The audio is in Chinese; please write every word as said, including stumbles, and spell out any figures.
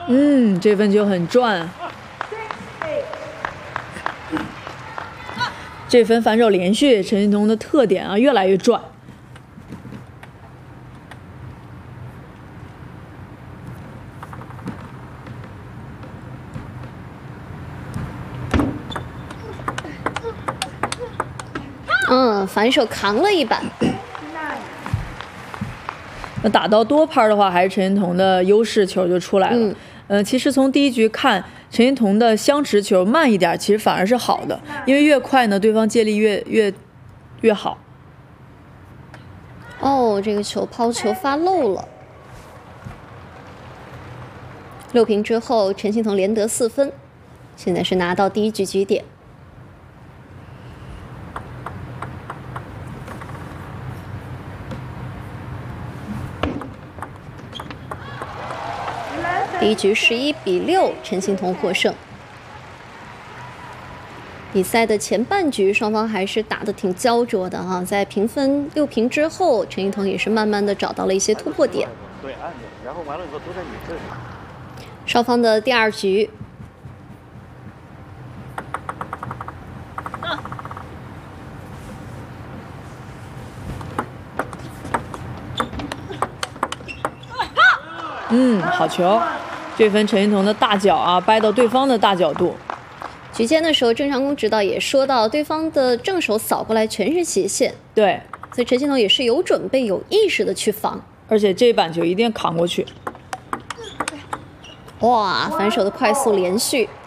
嗯，这分球很转。这分反手连续，陈幸同的特点啊越来越转。 嗯，反手扛了一板。 那打到多拍的话，还是陈幸同的优势，球就出来了。嗯，呃，其实从第一局看，陈幸同的相持球慢一点，其实反而是好的，因为越快呢，对方借力越越越好。 哦，这个球抛球发漏了。六平之后，陈幸同连得四分，现在是拿到第一局局点。第一局十一比六，陈幸同获胜。比赛的前半局，双方还是打得挺焦灼的哈。在平分六平之后，陈幸同也是慢慢的找到了一些突破点。 对，按着，然后完了以后都在你这里。 双方的第二局。 嗯，好球！这分陈幸同的大脚啊，掰到对方的大角度。 局间的时候，郑长工指导也说到，对方的正手扫过来全是斜线， 对， 所以陈幸同也是有准备、有意识的去防， 而且这板球一定扛过去。 哇，反手的快速连续。